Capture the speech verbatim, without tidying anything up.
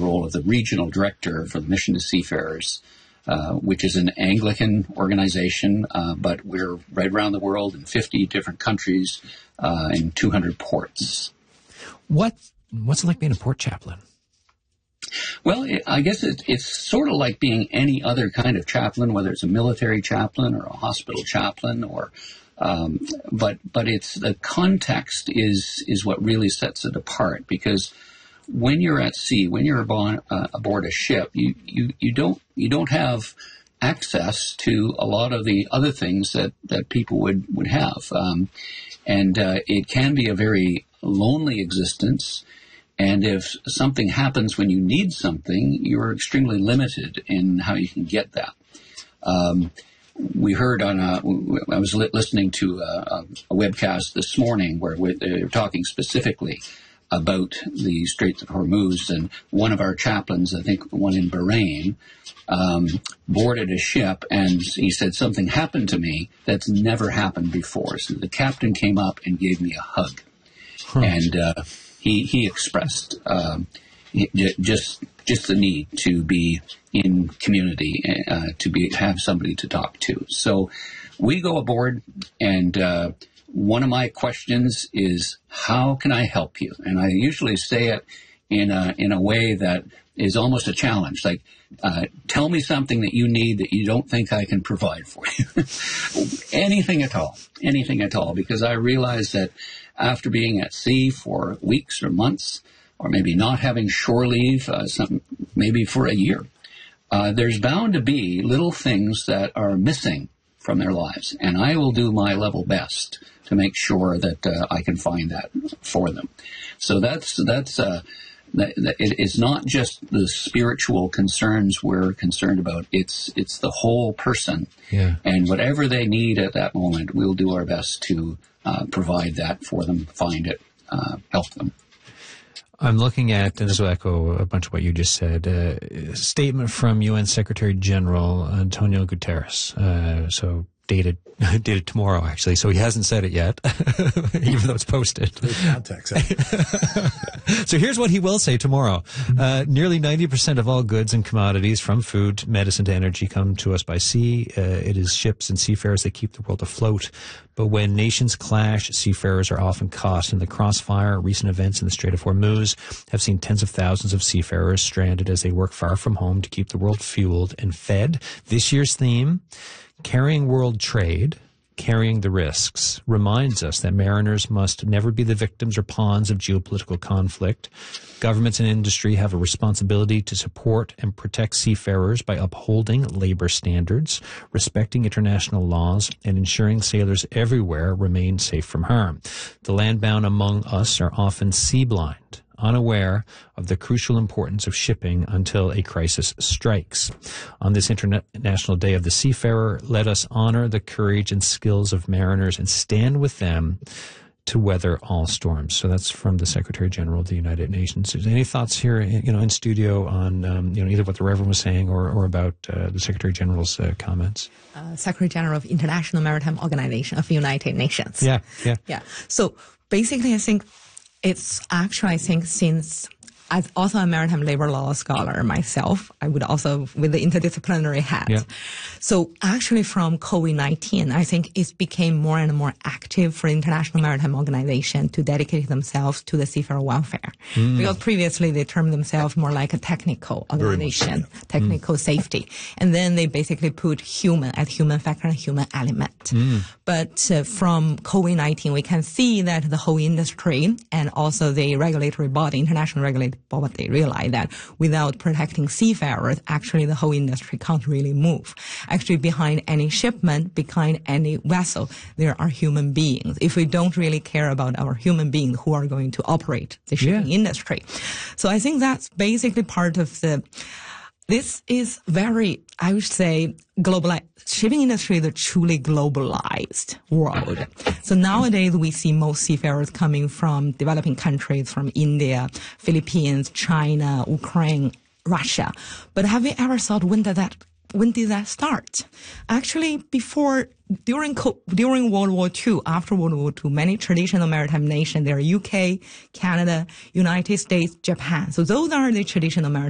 role of the regional director for the Mission to Seafarers, uh, which is an Anglican organization, uh, but we're right around the world in fifty different countries, uh, in two hundred ports. What What's it like being a port chaplain? Well, it, I guess it, it's sort of like being any other kind of chaplain, whether it's a military chaplain or a hospital chaplain, or um, but but it's the context is is what really sets it apart. Because when you're at sea, when you're aboard, uh, aboard a ship, you, you, you don't you don't have access to a lot of the other things that, that people would would have, um, and uh, it can be a very lonely existence. And if something happens when you need something, you're extremely limited in how you can get that. Um, we heard on a, I was li- listening to a, a webcast this morning where we, they were talking specifically about the Straits of Hormuz, and one of our chaplains, I think one in Bahrain, um, boarded a ship, and he said, something happened to me that's never happened before. So the captain came up and gave me a hug. Huh. And uh, he he expressed um, just just the need to be in community, uh, to be have somebody to talk to. So we go aboard, and uh, one of my questions is, how can I help you? And I usually say it in a in a way that is almost a challenge, like, uh, tell me something that you need that you don't think I can provide for you. Anything at all, anything at all, because I realize that after being at sea for weeks or months, or maybe not having shore leave, uh, some, maybe for a year, uh, there's bound to be little things that are missing from their lives. And I will do my level best to make sure that uh, I can find that for them. So that's, that's, uh, that, that it, it's not just the spiritual concerns we're concerned about. It's, it's the whole person. Yeah. And whatever they need at that moment, we'll do our best to Uh, provide that for them, find it, uh, help them. I'm looking at, and this will echo a bunch of what you just said, uh, a statement from U N Secretary General Antonio Guterres. Uh, so dated dated tomorrow, actually. So he hasn't said it yet, even though it's posted. Context. So here's what he will say tomorrow. Uh, nearly ninety percent of all goods and commodities, from food, medicine to energy, come to us by sea. Uh, it is ships and seafarers that keep the world afloat. But when nations clash, seafarers are often caught in the crossfire. Recent events in the Strait of Hormuz have seen tens of thousands of seafarers stranded as they work far from home to keep the world fueled and fed. This year's theme, Carrying World Trade, Carrying the Risks, reminds us that mariners must never be the victims or pawns of geopolitical conflict. Governments and industry have a responsibility to support and protect seafarers by upholding labor standards, respecting international laws, and ensuring sailors everywhere remain safe from harm. The landbound among us are often sea blind, unaware of the crucial importance of shipping until a crisis strikes. On this International Day of the Seafarer, let us honor the courage and skills of mariners and stand with them to weather all storms. So that's from the Secretary General of the United Nations. Is there any thoughts here, you know, in studio on, um, you know, either what the Reverend was saying or, or about uh, the Secretary General's uh, comments? Uh, Secretary General of International Maritime Organization of the United Nations. Yeah, yeah. Yeah. So basically, I think it's actually, I think, since as also a maritime labor law scholar myself, I would also with the interdisciplinary hat. Yeah. So actually from COVID nineteen, I think it became more and more active for International Maritime Organization to dedicate themselves to the seafarer welfare. Mm. Because previously they termed themselves more like a technical organization, technical mm. safety. And then they basically put human as human factor and human element. Mm. But uh, from COVID nineteen, we can see that the whole industry and also the regulatory body, international regulatory but they realize that without protecting seafarers, actually the whole industry can't really move. Actually, behind any shipment, behind any vessel, there are human beings. If we don't really care about our human beings who are going to operate the shipping yeah. industry. So I think that's basically part of the, this is very, I would say, globalized. Shipping industry is a truly globalized world. So nowadays we see most seafarers coming from developing countries, from India, Philippines, China, Ukraine, Russia. But have you ever thought when did that when did that start? Actually, before during during World War Two, after World War Two, many traditional maritime nations, there are U K, Canada, United States, Japan. So those are the traditional maritime